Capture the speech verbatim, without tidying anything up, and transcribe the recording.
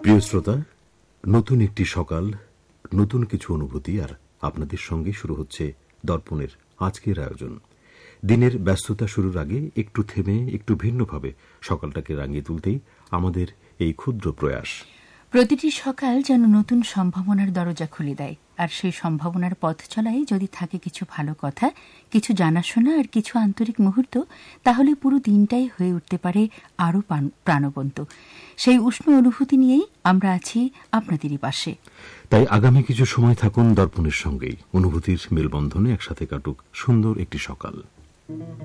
প্রিয় শ্রোতা, নতুন একটি সকাল, নতুন কিছু অনুভূতি, আর আপনাদের সঙ্গে শুরু হচ্ছে দর্পণের আজকের আয়োজন। দিনের ব্যস্ততা শুরুর আগে একটু থেমে একটু ভিন্নভাবে সকালটাকে রাঙিয়ে তুলতেই আমাদের এই ক্ষুদ্র প্রয়াস। প্রতিটি সকাল যেন নতুন সম্ভাবনার দরজা খুলে দেয়, আর সেই সম্ভাবনার পথ চলায় যদি থাকে কিছু ভালো কথা, কিছু জানাশোনা আর কিছু আন্তরিক মুহূর্ত, তাহলে পুরো দিনটাই হয়ে উঠতে পারে আরও প্রাণবন্ত। সেই উষ্ণ অনুভূতি নিয়েই আমরা আছি আপনাদেরই পাশে। তাই আগামী কিছু সময় থাকুন দর্পণের সঙ্গেই, অনুভূতির মেলবন্ধনে একসাথে কাটুক সুন্দর একটি সকাল।